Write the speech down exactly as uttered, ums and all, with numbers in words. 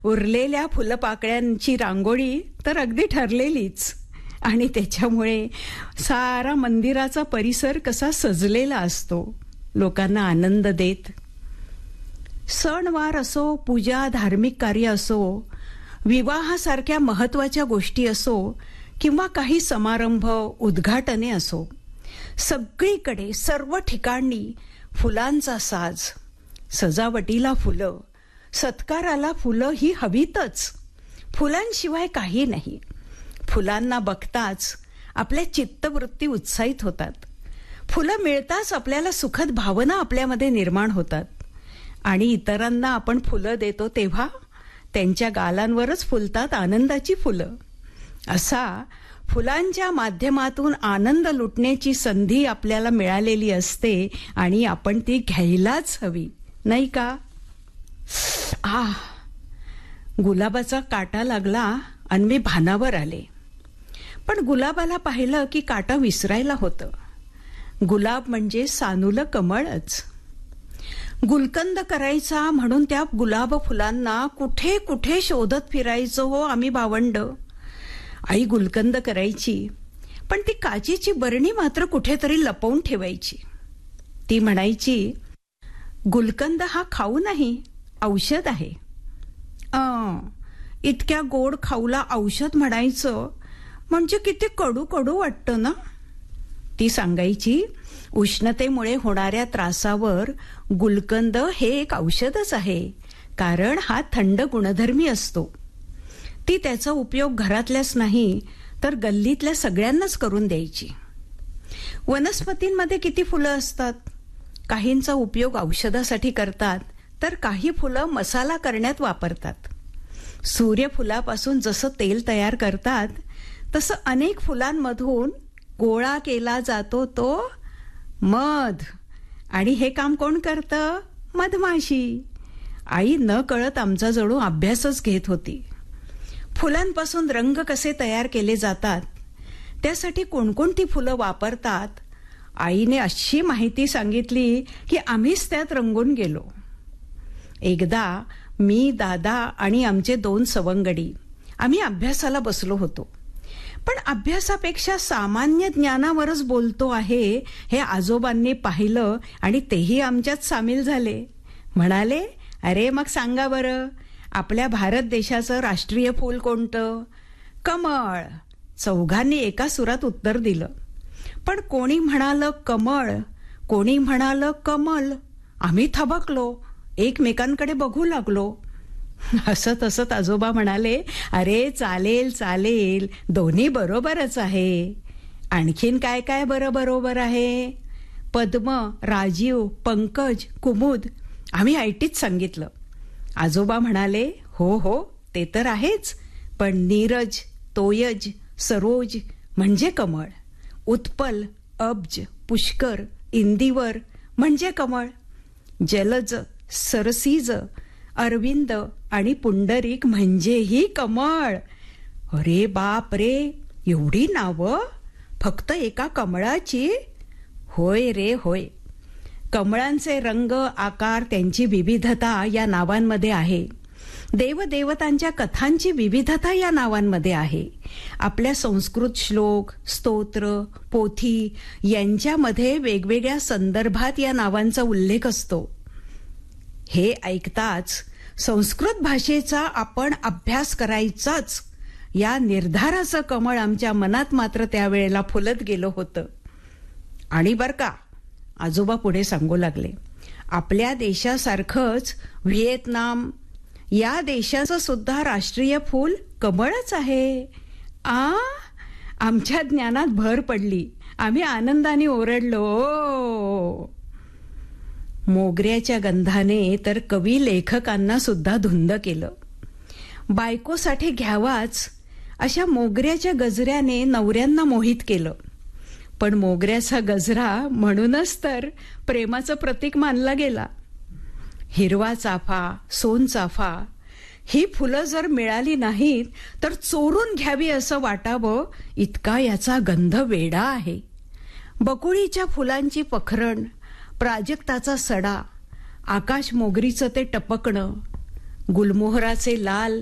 उरलेल्या फुलपाकळ्यांची रांगोळी तर अगदी ठरलेलीच. आणि त्याच्यामुळे सारा मंदिराचा परिसर कसा सजलेला असतो, लोकांना आनंद देत. सणवार असो, पूजा, धार्मिक कार्य असो, विवाहासारख्या महत्त्वाच्या गोष्टी असो किंवा काही समारंभ, उद्घाटने असो, सगळीकडे सर्व ठिकाणी फुलांचा साज. सजावटीला फुलं, सत्काराला फुलं ही हवीतच. फुलांशिवाय काही नाही. फुलांना बघताच आपल्या चित्तवृत्ती उत्साहित होतात. फुलं मिळताच आपल्याला सुखद भावना आपल्यामध्ये निर्माण होतात. आणि इतरांना आपण फुलं देतो तेव्हा त्यांच्या गालांवरच फुलतात आनंदाची फुलं. असा फुलांच्या माध्यमातून आनंद लुटण्याची संधी आपल्याला मिळालेली असते आणि आपण ती घ्यायलाच हवी, नाही का? आ गुलाबाचा काटा लागला आणि मी भानावर आले. पण गुलाबाला पाहिलं की काटा विसरायला होतं. गुलाब म्हणजे सानुलं कमळच. गुलकंद करायचा म्हणून त्या गुलाब फुलांना कुठे कुठे शोधत फिरायचो हो आम्ही भावंड. आई गुलकंद करायची, पण ती काचेची बरणी मात्र कुठेतरी लपवून ठेवायची. ती म्हणायची, गुलकंद हा खाऊ नाही, औषध आहे. अ इतक्या गोड खाऊला औषध म्हणायचं म्हणजे किती कडू कडू वाटतं ना. ती सांगायची, उष्णतेमुळे होणाऱ्या त्रासावर गुलकंद हे एक औषधच आहे, कारण हा थंड गुणधर्मी असतो. ती त्याचा उपयोग घरातल्याच नाही तर गल्लीतल्या सगळ्यांनाच करून द्यायची. वनस्पतींमध्ये किती फुलं असतात. काहींचा उपयोग औषधासाठी करतात तर काही फुलं मसाला करण्यात वापरतात. सूर्यफुलापासून जसं तेल तयार करतात तसं अनेक फुलांमधून गोळा केला जातो तो मध. आणि हे काम कोण करतं? मधमाशी. आई न कळत आमचा जणू अभ्यासच घेत होती. फुलांपासून रंग कसे तयार केले जातात, त्यासाठी कोणकोणती फुलं वापरतात, आईने अशी माहिती सांगितली की आम्हीच त्यात रंगून गेलो. एकदा मी, दादा आणि आमचे दोन सवंगडी आम्ही अभ्यासाला बसलो होतो. पण अभ्यासापेक्षा सामान्य ज्ञानावरच बोलतो आहे हे आजोबांनी पाहिलं आणि तेही आमच्यात सामील झाले. म्हणाले, अरे मग सांगा बरं, आपल्या भारत देशाचं राष्ट्रीय फूल कोणतं? कमळ. चौघांनी एका सुरात उत्तर दिलं. पण कोणी म्हणालं कमळ, कोणी म्हणालं कमल. आम्ही थबकलो, एकमेकांकडे बघू लागलो. हसत हसत आजोबा म्हणाले, अरे चालेल चालेल, दोन्ही बरोबरच आहे. आणखीन काय काय बरं बरोबर आहे? पद्म, राजीव, पंकज, कुमुद. आम्ही ऐटीत सांगितलं. आजोबा म्हणाले, हो हो ते तर आहेच, पण नीरज, तोयज, सरोज म्हणजे कमळ. उत्पल, अब्ज, पुष्कर, इंदिवर म्हणजे कमळ. जलज, सरसीज, अरविंद आणि पुंडरीक म्हणजेही कमळ. अरे बाप रे, एवढी नावं फक्त एका कमळाची? होय रे होय. कमळांचे रंग, आकार, त्यांची विविधता या नावांमध्ये आहे. देवदेवतांच्या कथांची विविधता या नावांमध्ये आहे. आपल्या संस्कृत श्लोक, स्तोत्र, पोथी यांच्यामध्ये वेगवेगळ्या संदर्भात या नावांचा उल्लेख असतो. हे ऐकताच संस्कृत भाषेचा आपण अभ्यास करायचाच या निर्धाराचं कमळ आमच्या मनात मात्र त्यावेळेला फुलत गेलं होतं. आणि बर का, आजोबा पुढे सांगू लागले, आपल्या देशासारखंच व्हिएतनाम या देशाचं सुद्धा राष्ट्रीय फूल कमळच आहे. आ आमच्या ज्ञानात भर पडली. आम्ही आनंदाने ओरडलो. मोगऱ्याच्या गंधाने तर कवी लेखकांना सुद्धा धुंद केलं. बायकोसाठी घ्यावाच अशा मोगऱ्याच्या गजऱ्याने नवऱ्यांना मोहित केलं. पण मोगऱ्याचा गजरा म्हणूनच तर प्रेमाचं प्रतीक मानला गेला. हिरवा चाफा, सोनचाफा ही फुलं जर मिळाली नाहीत तर चोरून घ्यावी असं वाटावं, इतका याचा गंध वेडा आहे. बकुळीच्या फुलांची पखरण, प्राजक्ताचा सडा, आकाश मोगरीचं ते टपकणं, गुलमोहराचे लाल